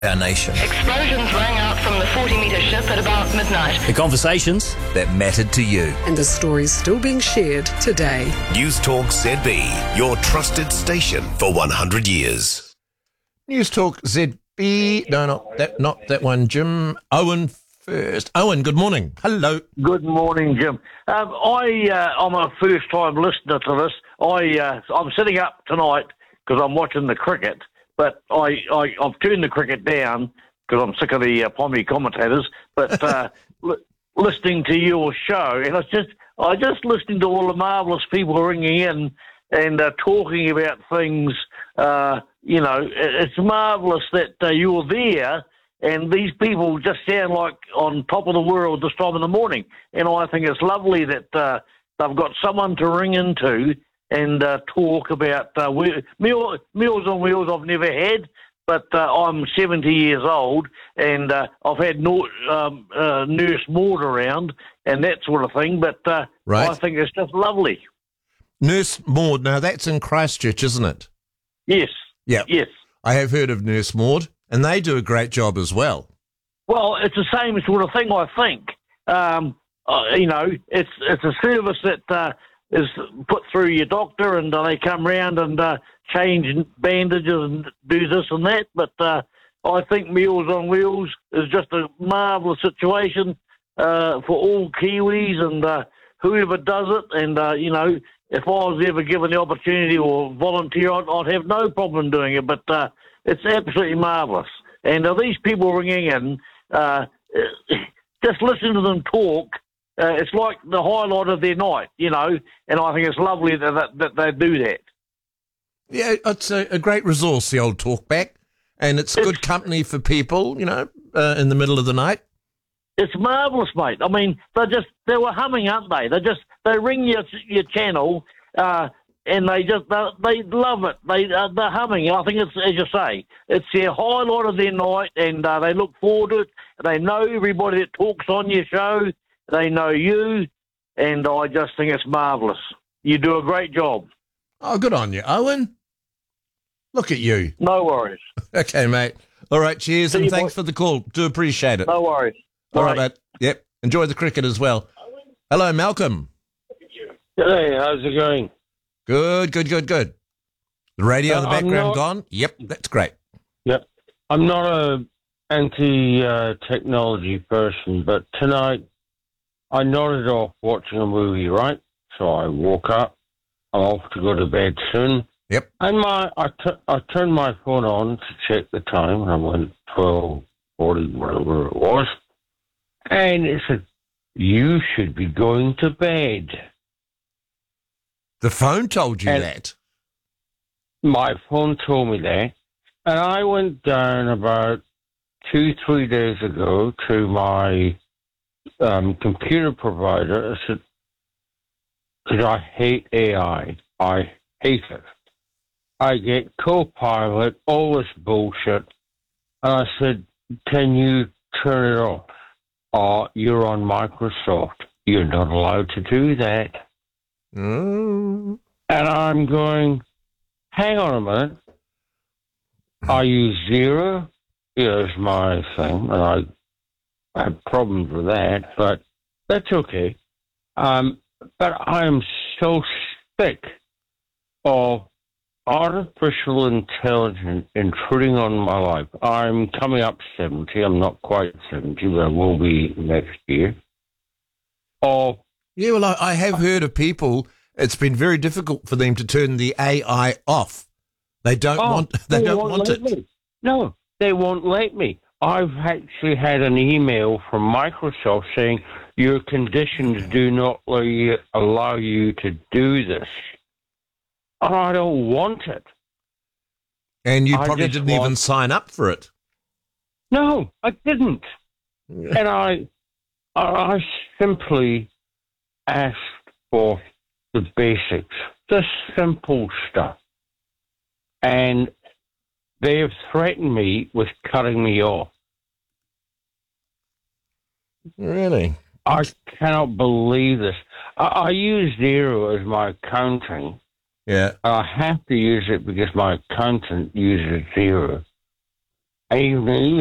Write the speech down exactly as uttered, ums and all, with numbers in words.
our nation. Explosions rang out from the forty metre ship at about midnight. The conversations that mattered to you. And the stories still being shared today. News Talk Z B, your trusted station for one hundred years. News Talk Z B. No, not that, not that one, Jim. Owen first. Owen, good morning. Hello. Good morning, Jim. Um, I, uh, I'm a first-time listener to this. I, uh, I'm sitting up tonight because I'm watching the cricket, but I, I, I've turned the cricket down because I'm sick of the uh, pommy commentators. But uh, li- listening to your show, and I just, I just listening to all the marvellous people ringing in and uh, talking about things. Uh, you know, it, it's marvellous that uh, you're there. And these people just sound like on top of the world this time in the morning. And I think it's lovely that uh, they've got someone to ring into and uh, talk about uh, meal, Meals on Wheels I've never had, but uh, I'm seventy years old and uh, I've had no, um, uh, Nurse Maud around and that sort of thing. But uh, right. I think it's just lovely. Nurse Maud, now that's in Christchurch, isn't it? Yes. Yeah. Yes. I have heard of Nurse Maud. And they do a great job as well. Well, it's the same sort of thing, I think. Um, uh, you know, it's it's a service that uh, is put through your doctor, and uh, they come round and uh, change bandages and do this and that. But uh, I think Meals on Wheels is just a marvellous situation uh, for all Kiwis and uh, whoever does it. And, uh, you know, if I was ever given the opportunity or volunteer, I'd, I'd have no problem doing it. But uh, it's absolutely marvellous. And uh, these people ringing in, uh, just listen to them talk. Uh, it's like the highlight of their night, you know, and I think it's lovely that, that, that they do that. Yeah, it's a, a great resource, the old talkback, and it's, it's good company for people, you know, uh, in the middle of the night. It's marvellous, mate. I mean, they just, they were humming, aren't they? They just, they ring your, your channel, uh, and they just, they, they love it. They, uh, they're humming. I think it's, as you say, it's their highlight of their night, and uh, they look forward to it. They know everybody that talks on your show. They know you, and I just think it's marvellous. You do a great job. Oh, good on you, Owen. Look at you. No worries. Okay, mate. All right, cheers, See and you, thanks boy. for the call. Do appreciate it. No worries. All Bye. right, mate. Yep. Enjoy the cricket as well. Hello, Malcolm. Hey, how's it going? Good, good, good, good. The radio in the Uh, I'm background not- gone? Yep, that's great. Yep. I'm not a anti-technology person, but tonight I nodded off watching a movie, right? So I woke up. I'm off to go to bed soon. Yep. And my I, t- I turned my phone on to check the time, and I went twelve forty, whatever it was. And it said, you should be going to bed. The phone told you And- that. My phone told me that. And I went down about two, three days ago to my um, computer provider. I said, because I hate A I. I hate it. I get Copilot, all this bullshit. And I said, can you turn it off? Oh, you're on Microsoft. You're not allowed to do that. Mm. And I'm going, hang on a minute. I use Zero. Here's my thing. And I have problems with that, but that's okay. Um, but I am so sick of artificial intelligence intruding on my life. I'm coming up seventy. I'm not quite seventy, but I will be next year. Of Yeah, well, I, I have heard of people, it's been very difficult for them to turn the A I off. They don't Oh, want They, they don't won't want let it. me. No, they won't let me. I've actually had an email from Microsoft saying your conditions do not allow you, allow you to do this. And I don't want it. And you I probably just didn't even want- sign up for it. No, I didn't. And I, I simply asked for the basics, the simple stuff. And they have threatened me with cutting me off. Really? I cannot believe this. I, I use Zero as my accounting. Yeah. I have to use it because my accountant uses Zero. evening